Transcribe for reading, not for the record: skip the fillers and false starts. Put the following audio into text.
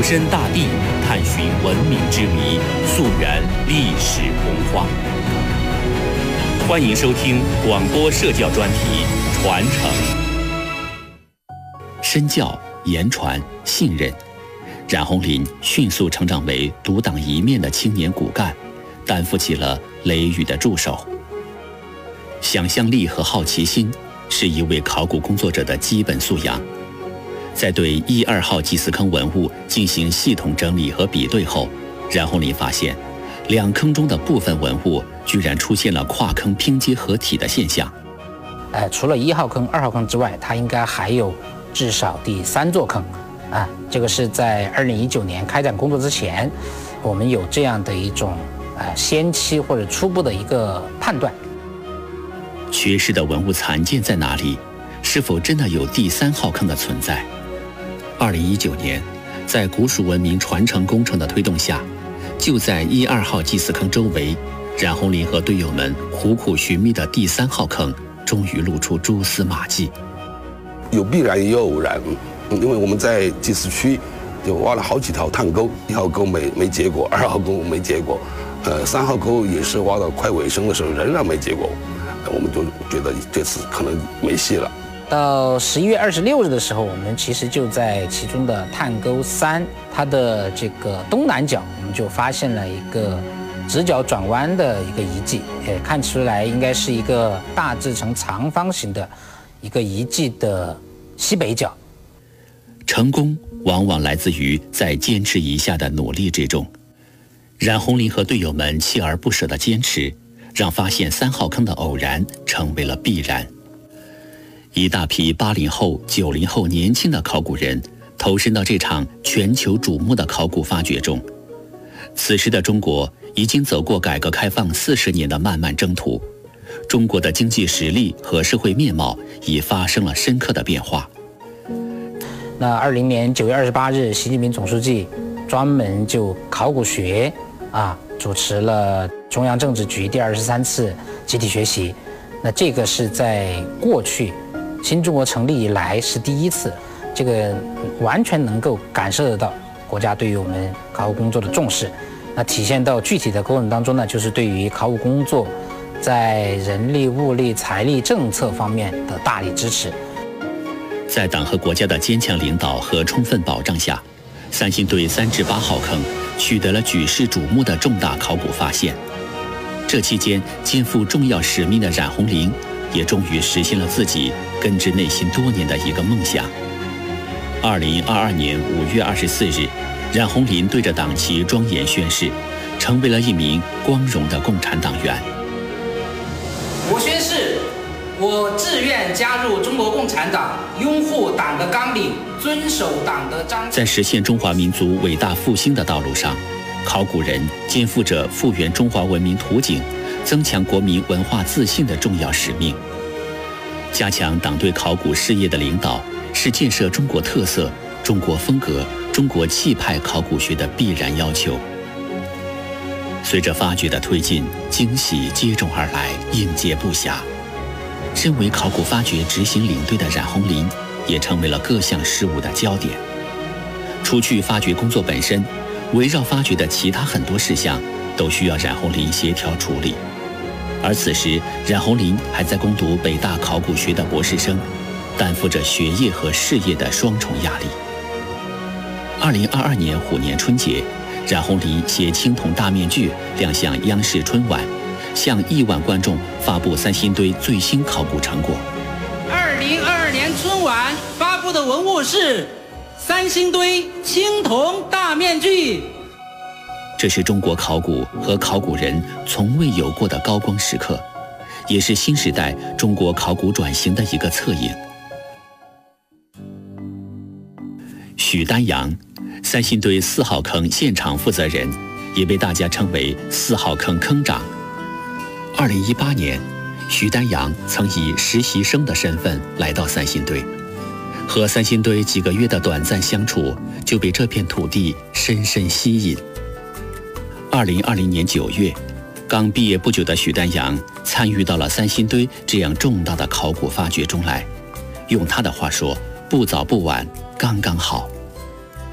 深大地，探寻文明之谜，溯源历史文化。欢迎收听广播社教专题《传承》。身教、言传、信任，冉洪林迅速成长为独当一面的青年骨干，担负起了雷雨的助手。想象力和好奇心是一位考古工作者的基本素养。在对1、2号祭祀坑文物进行系统整理和比对后，冉洪林发现2坑中的部分文物居然出现了跨坑拼接合体的现象。 除了1号坑、2号坑之外，它应该还有至少第3座坑。这个是在2019年开展工作之前，我们有这样的一种先期或者初步的一个判断。 缺失的文物残件在哪里？是否真的有第3号坑的存在？2019年，在古蜀文明传承工程的推动下，就在1、2号祭祀坑周围，冉洪林和队友们苦苦寻觅的第3号坑终于露出蛛丝马迹。 有必然也有偶然，因为我们在祭祀区就挖了好几条探沟，1号沟没结果，2号沟没结果，3号沟也是挖到快尾声的时候仍然没结果，我们就觉得这次可能没戏了。 到11月26日的时候，我们其实就在其中的探沟3，它的这个东南角，我们就发现了一个直角转弯的一个遗迹，看出来应该是一个大致呈长方形的一个遗迹的西北角。 成功往往来自于在坚持一下的努力之中。冉洪林和队友们锲而不舍的坚持，让发现3号坑的偶然成为了必然。一大批80后、90后年轻的考古人投身到这场全球瞩目的考古发掘中。此时的中国已经走过改革开放40年的漫漫征途，中国的经济实力和社会面貌已发生了深刻的变化。 那20年9月28日，习近平总书记专门就考古学主持了中央政治局第23次集体学习。那这个是在过去新中国成立以来是第1次，这个完全能够感受得到国家对于我们考古工作的重视。那体现到具体的过程当中呢，就是对于考古工作在人力、物力、财力政策方面的大力支持。 在党和国家的坚强领导和充分保障下，三星堆3至8号坑取得了举世瞩目的重大考古发现。这期间，肩负重要使命的冉洪林也终于实现了自己根植内心多年的一个梦想。2022年5月24日，冉洪林对着党旗庄严宣誓，成为了一名光荣的共产党员。 我宣誓，我自愿加入中国共产党，拥护党的纲领，遵守党的章程。 在实现中华民族伟大复兴的道路上，考古人肩负着复原中华文明图景、增强国民文化自信的重要使命。加强党对考古事业的领导，是建设中国特色、中国风格、中国气派考古学的必然要求。随着发掘的推进，惊喜接踵而来，应接不暇。身为考古发掘执行领队的冉洪林，也成为了各项事务的焦点。除去发掘工作本身，围绕发掘的其他很多事项都需要冉洪林协调处理。而此时，冉洪林还在攻读北大考古学的博士生，担负着学业和事业的双重压力。2022年虎年春节，冉洪林携青铜大面具亮相央视春晚，向亿万观众发布三星堆最新考古成果。 2022年春晚发布的文物是三星堆青铜大面具。 这是中国考古和考古人从未有过的高光时刻，也是新时代中国考古转型的一个侧影。许丹阳，三星堆4号坑现场负责人，也被大家称为4号坑坑长。2018年，许丹阳曾以实习生的身份来到三星堆，和三星堆几个月的短暂相处，就被这片土地深深吸引。2020年9月，刚毕业不久的许丹阳参与到了三星堆这样重大的考古发掘中来。用他的话说，不早不晚，刚刚好。